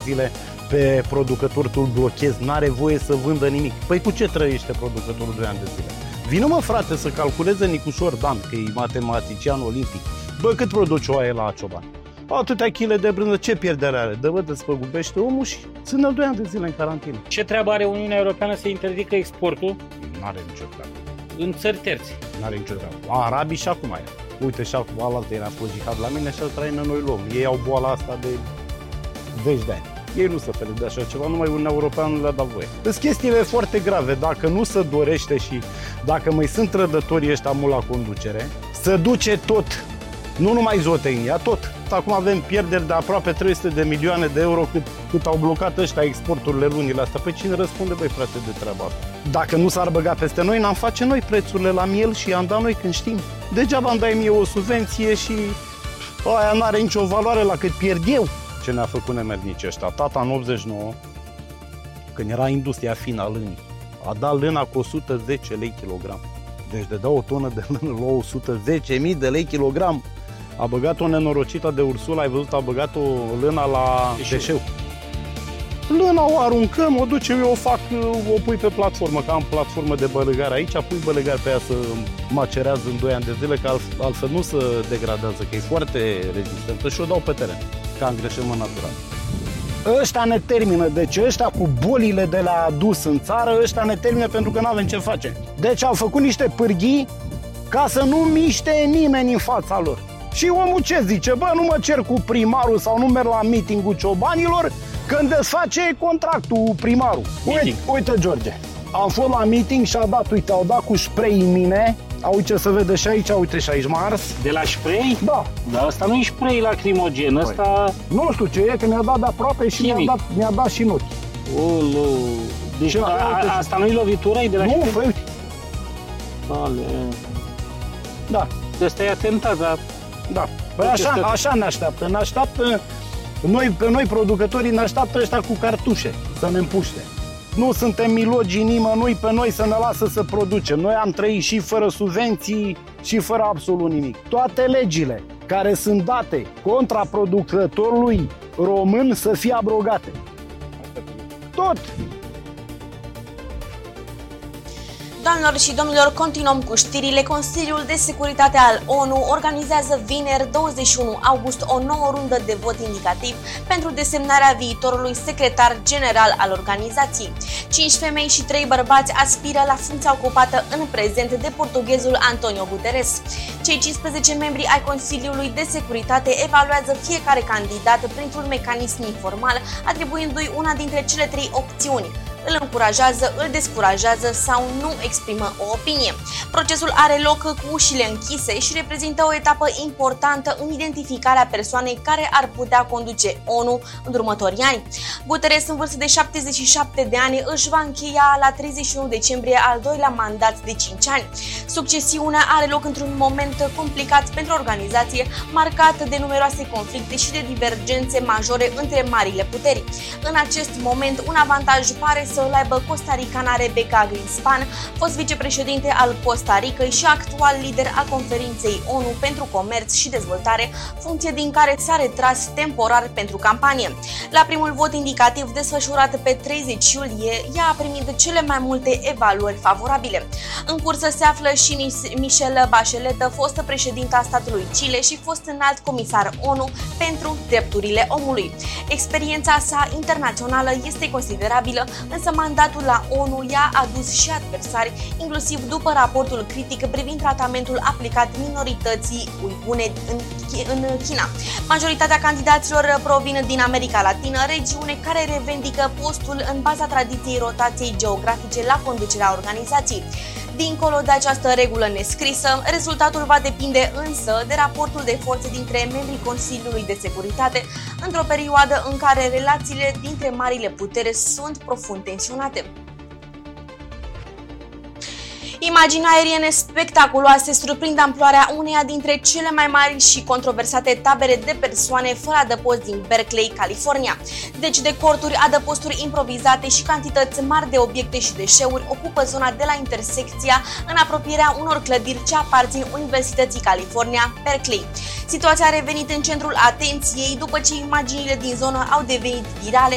zile pe producător, tu îl blochezi, n-are voie să vândă nimic. Păi cu ce trăiește producătorul 2 ani de zile? Vină mă frate să calculeze Nicușor Dan, că e matematician olimpic. Bă, cât produce oaie la Cioban? Atâtea chile de brânză, ce pierdere are? Dă-vă, despăgubește omul și ține-l 2 ani de zile în carantină. Ce treabă are Uniunea Europeană să interzică exportul? N-are nicio treabă. În țări terți. N-are nicio treabă. Arabii și acum aia. Uite, și acum alaltă era fost jihad la mine și Ucraina noi luăm. Ei au boala asta de zeci de ani. Ei nu se fel de așa ceva, numai Uniunea Europeană nu le-a dat voie. Sunt chestiile foarte grave. Dacă nu se dorește și dacă mai sunt trădătorii ăștia mult la conducere, se duce tot. Nu numai zootehnia, tot. Acum avem pierderi de aproape 300 de milioane de euro cât au blocat ăștia exporturile lunile astea. Păi cine răspunde, băi, frate, de treaba asta? Dacă nu s-ar băga peste noi, n-am face noi prețurile la miel și i-am dat noi când știm. Degeaba îmi dai mie o subvenție și aia n-are nicio valoare la cât pierd eu. Ce ne-a făcut nemernici ăștia? Tata în 89, când era industria fină a lânii, a dat lâna cu 110 lei kilogram. Deci de da o tonă de lână la 110.000 de lei kilogram. A băgat o nenorocită de Ursula, ai văzut, a băgat o lână la deșeu. Lâna o aruncăm, o ducem eu, o pui pe platformă, că am platformă de bălăgare aici, pui bălăgare pe ea să macerează în 2 ani de zile, că altfel nu se degradează, că e foarte rezistentă și o dau pe teren, ca îngrășământ natural. Ăștia ne termină, deci ăștia cu bolile de la adus în țară, ăștia ne termină pentru că nu avem ce face. Deci au făcut niște pârghii ca să nu miște nimeni în fața lor. Și omul ce zice? Bă, nu mă cer cu primarul sau nu merg la meeting-ul ciobanilor când desface contractul primarul. Uite, George, am fost la meeting și a dat, uite, au dat cu spray în mine. Uite, se vede și aici, uite și aici, m-a ars. De la spray? Da. Dar ăsta nu e spray lacrimogen, ăsta... Nu știu ce e, că mi-a dat de aproape și mi-a dat și în ochi. Olo. Deci asta nu e lovitură, e de la spray? Nu, uite. Ale. Da. Ăsta e atentat, dar... Da. Păi așa ne așteaptă. Ne așteaptă, pe noi producătorii ne așteaptă ăștia cu cartușe să ne împuște. Nu suntem milogii nimănui pe noi să ne lasă să producem. Noi am trăit și fără subvenții și fără absolut nimic. Toate legile care sunt date contra producătorului român să fie abrogate. Tot! Doamnelor și domnilor, continuăm cu știrile. Consiliul de Securitate al ONU organizează vineri 21 august o nouă rundă de vot indicativ pentru desemnarea viitorului secretar general al organizației. 5 femei și 3 bărbați aspiră la funcția ocupată în prezent de portughezul Antonio Guterres. Cei 15 membri ai Consiliului de Securitate evaluează fiecare candidat printr-un mecanism informal, atribuindu-i una dintre cele 3 opțiuni: îl încurajează, îl descurajează sau nu exprimă o opinie. Procesul are loc cu ușile închise și reprezintă o etapă importantă în identificarea persoanei care ar putea conduce ONU în următorii ani. Guterres, în vârstă de 77 de ani, își va încheia la 31 decembrie al doilea mandat de 5 ani. Succesiunea are loc într-un moment complicat pentru organizație, marcat de numeroase conflicte și de divergențe majore între marile puteri. În acest moment, un avantaj pare să îl aibă costa-ricana Rebecca Greenspan, fost vicepreședinte al Costa Ricăi și actual lider al conferinței ONU pentru comerț și dezvoltare, funcție din care s-a retras temporar pentru campanie. La primul vot indicativ desfășurat pe 30 iulie, ea a primit cele mai multe evaluări favorabile. În cursă se află și Michelle Bachelet, fostă președinta statului Chile și fost înalt comisar ONU pentru drepturile omului. Experiența sa internațională este considerabilă, însă mandatul la ONU i-a adus și adversari, inclusiv după raportul critic privind tratamentul aplicat minorității uigure în China. Majoritatea candidaților provin din America Latină, regiune care revendică postul în baza tradiției rotației geografice la conducerea organizației. Dincolo de această regulă nescrisă, rezultatul va depinde însă de raportul de forțe dintre membrii Consiliului de Securitate într-o perioadă în care relațiile dintre marile putere sunt profund tensionate. Imagini aeriene spectaculoase surprind amploarea uneia dintre cele mai mari și controversate tabere de persoane fără adăpost din Berkeley, California. Deci de corturi, adăposturi improvizate și cantități mari de obiecte și deșeuri ocupă zona de la intersecția în apropierea unor clădiri ce aparțin Universității California, Berkeley. Situația a revenit în centrul atenției după ce imaginile din zonă au devenit virale